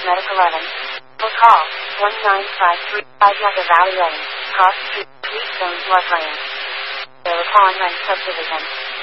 Medic 11. Or call 1953 Yucca Valley Lane, Cross Street, Wheatstone, Floodplain. Upon Rent Subdivision.